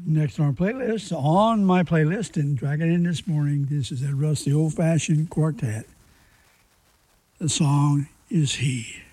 Next on my playlist, and dragging in this morning, this is a rusty old-fashioned quartet. The song is He.